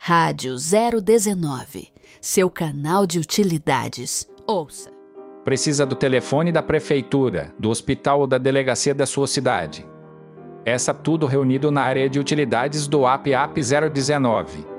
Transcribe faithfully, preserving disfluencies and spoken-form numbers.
Rádio zero dezenove, seu canal de utilidades. Ouça. Precisa do telefone da prefeitura, do hospital ou da delegacia da sua cidade. Essa tudo reunido na área de utilidades do app App zero dezenove.